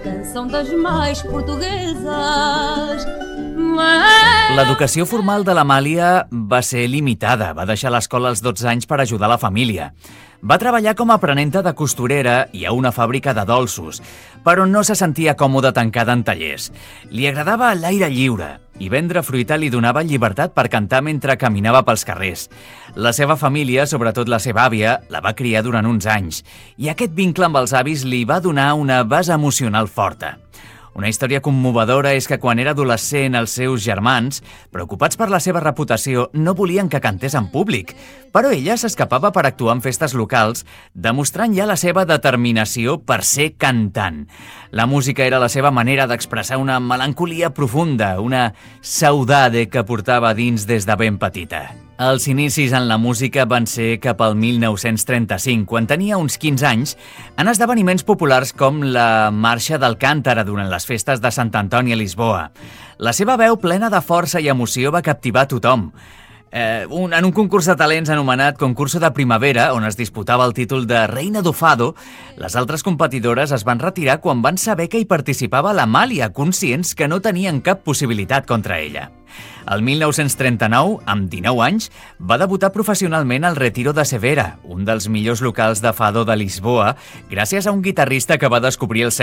canção das mais portuguesas. L'educació formal de l'Amàlia va ser limitada. Va deixar l'escola als 12 anys per ajudar la família. Va treballar com a aprenenta de costurera i a una fàbrica de dolços, però no se sentia còmoda tancada en tallers. Li agradava l'aire lliure i vendre fruita li donava llibertat per cantar mentre caminava pels carrers. La seva família, sobretot la seva àvia, la va criar durant uns anys i aquest vincle amb els avis li va donar una base emocional forta. Una història commovedora és que quan era adolescent els seus germans, preocupats per la seva reputació, no volien que cantés en públic, però ella s'escapava per actuar en festes locals, demostrant ja la seva determinació per ser cantant. La música era la seva manera d'expressar una melancolia profunda, una saudade que portava dins des de ben petita. Els inicis en la música van ser cap al 1935, quan tenia uns 15 anys, en esdeveniments populars com la Marxa d'Alcántara durant les festes de Sant Antoni a Lisboa. La seva veu plena de força i emoció va captivar tothom. En un concurs de talents anomenat Concurso de Primavera, on es disputava el títol de Reina do Fado, les altres competidores es van retirar quan van saber que hi participava l'Amàlia, conscients que no tenien cap possibilitat contra ella. El 1939, amb 19 anys, va debutar professionalment al Retiro de Severa, un dels millors locals de fado de Lisboa, gràcies a un guitarrista que va descobrir el seu